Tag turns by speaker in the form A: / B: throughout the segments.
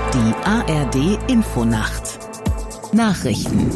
A: Die ARD-Infonacht. Nachrichten.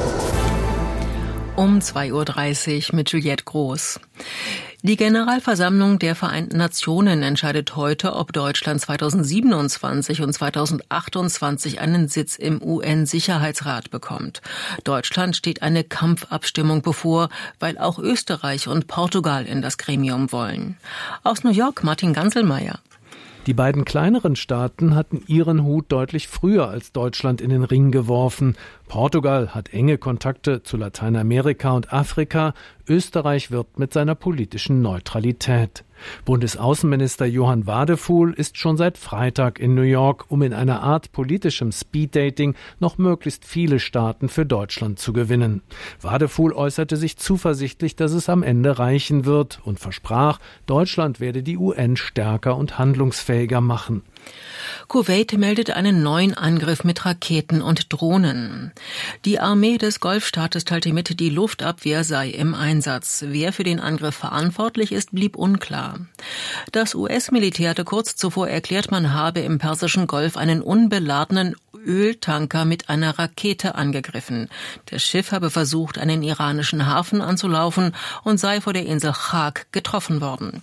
B: Um 2:30 Uhr mit Juliette Groß. Die Generalversammlung der Vereinten Nationen entscheidet heute, ob Deutschland 2027 und 2028 einen Sitz im UN-Sicherheitsrat bekommt. Deutschland steht eine Kampfabstimmung bevor, weil auch Österreich und Portugal in das Gremium wollen. Aus New York Martin Ganselmeier.
C: Die beiden kleineren Staaten hatten ihren Hut deutlich früher als Deutschland in den Ring geworfen. Portugal hat enge Kontakte zu Lateinamerika und Afrika. Österreich wirbt mit seiner politischen Neutralität. Bundesaußenminister Johann Wadefuhl ist schon seit Freitag in New York, um in einer Art politischem Speeddating noch möglichst viele Staaten für Deutschland zu gewinnen. Wadefuhl äußerte sich zuversichtlich, dass es am Ende reichen wird und versprach, Deutschland werde die UN stärker und handlungsfähiger machen.
B: Kuwait meldet einen neuen Angriff mit Raketen und Drohnen. Die Armee des Golfstaates teilte mit, die Luftabwehr sei im Einsatz. Wer für den Angriff verantwortlich ist, blieb unklar. Das US-Militär hatte kurz zuvor erklärt, man habe im Persischen Golf einen unbeladenen Öltanker mit einer Rakete angegriffen. Das Schiff habe versucht, einen iranischen Hafen anzulaufen und sei vor der Insel Chag getroffen worden.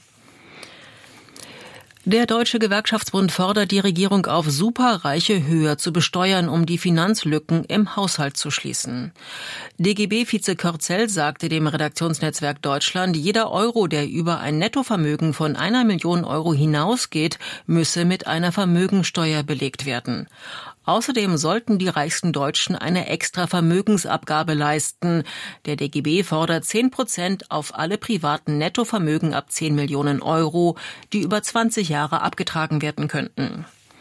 B: Der Deutsche Gewerkschaftsbund fordert die Regierung auf, Superreiche höher zu besteuern, um die Finanzlücken im Haushalt zu schließen. DGB-Vize Körzel sagte dem Redaktionsnetzwerk Deutschland, jeder Euro, der über ein Nettovermögen von 1 Million Euro hinausgeht, müsse mit einer Vermögensteuer belegt werden. Außerdem sollten die reichsten Deutschen eine extra Vermögensabgabe leisten. Der DGB fordert 10% auf alle privaten Nettovermögen ab 10 Millionen Euro, die über 20 Jahre abgetragen werden könnten.